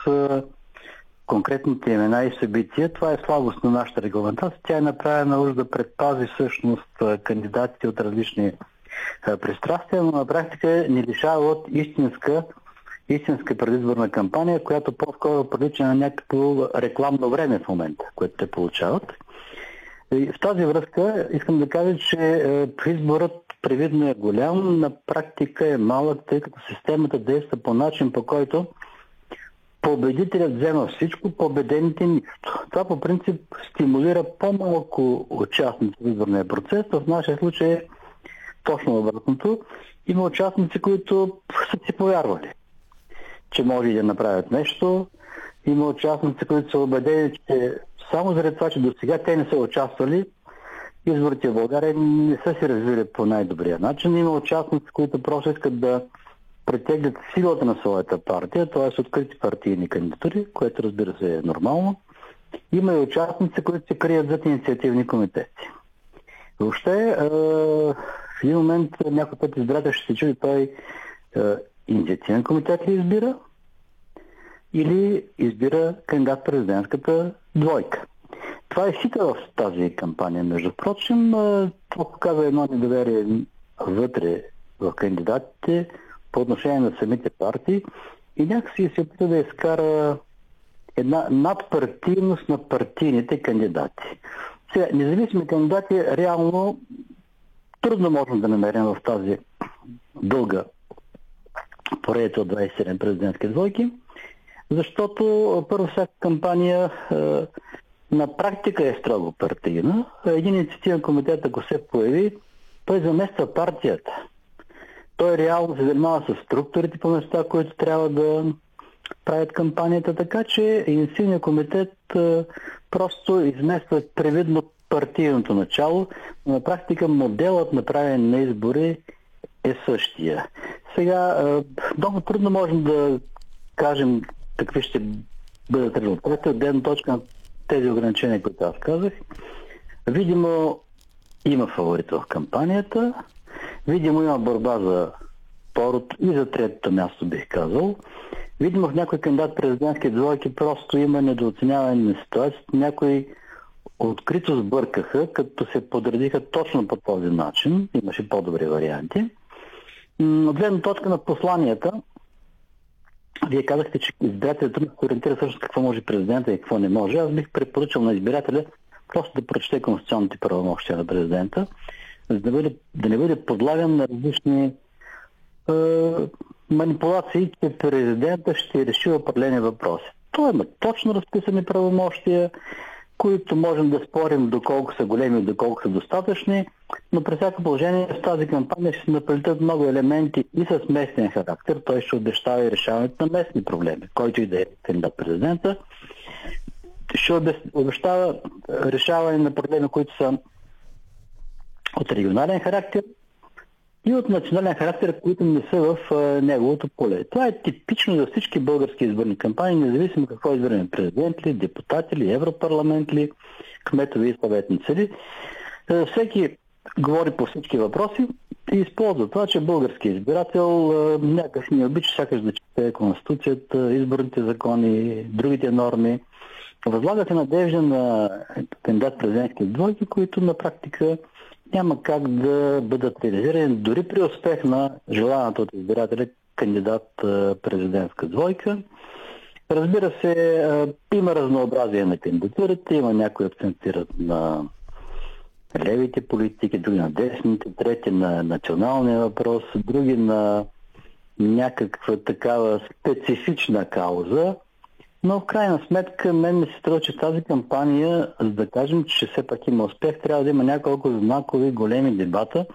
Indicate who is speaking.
Speaker 1: конкретните имена и събития. Това е слабост на нашата регламентация. Тя е направена уж да предпази всъщност кандидатите от различни пристрастия, но на практика ни лишава от истинска предизборна кампания, която по-скоро прилича на някакво рекламно време в момента, което те получават. И в тази връзка искам да кажа, че изборът привидно е голям, на практика е малък, тъй като системата действа по начин, по който победителят взема всичко, победените нищо. Това по принцип стимулира по-малко участници в изборния процес. В нашия случай е точно обратното. Има участници, които са си повярвали, че може да направят нещо. Има участници, които са убедени, че само заради това, че до сега те не са участвали, изборите в България не са се развили по най-добрия начин. Има участници, които просто искат да претеглят силата на своята партия, т.е. открити партийни кандидатури, което разбира се е нормално. Има и участници, които се крият зад инициативни комитети. Въобще, в един момент някой път избирател ще се чуди, той инициативен комитет ли избира или избира кандидат-президентската двойка. Това е хитър в тази кампания, между прочим. Това показва едно недоверие вътре в кандидатите по отношение на самите партии и някакси се опита да изкара една надпартийност на партийните кандидати. Сега, независими кандидати реално трудно можем да намерим в тази дълга поредица от 27 президентски двойки, защото първо всяка кампания на практика е строго партийна. Един инициативен комитет, ако се появи, той замества партията. Той реално се занимава с структурите по места, които трябва да правят кампанията, така че инициативният комитет просто измества привидно партийното начало, но на практика моделът на правене на избори е същия. Сега много трудно можем да кажем какви ще бъдат резултати от гледна точка на тези ограничения, които аз казах. Видимо има фаворит в кампанията, видимо има борба за второто и за третото място, бих казал. Видимо в някой кандидат президентски двойки просто има недооценяване на ситуацията. Някои открито сбъркаха, като се подредиха точно по този начин. Имаше по-добри варианти. От гледна точка на посланията, вие казахте, че избирателят трудно се ориентира всъщност какво може президента и какво не може. Аз бих препоръчал на избирателя просто да прочете конституционните правомощия на президента, за да не бъде подлаган на различни манипулации, че президента ще реши определени въпроси. Той има точно разписани правомощия, които можем да спорим доколко са големи и доколко са достатъчни, но при всяко положение в тази кампания ще се наплетат много елементи и с местния характер. Той ще обещава и решаването на местни проблеми, който и да е кандидат президента. Ще обещава решаване на проблеми, които са от регионален характер и от национален характер, които не са в неговото поле. Това е типично за всички български изборни кампании, независимо какво избираме президент ли, депутати ли, европарламент ли, кметови и съветници ли. Всеки говори по всички въпроси и използва това, че български избирател някакъв не обича сякаш да чете Конституцията, изборните закони, другите норми. Възлагате надежда на кандидат президентски двойки, които на практика няма как да бъдат реализирани дори при успех на желаната от избирателя кандидат президентска двойка. Разбира се, има разнообразие на кандидатурите, има някои акцентират на левите политики, други на десните, трети на националния въпрос, други на някаква такава специфична кауза. Но в крайна сметка мен ми се струва, че тази кампания, за да кажем, че все пак има успех, трябва да има няколко знакови големи дебата,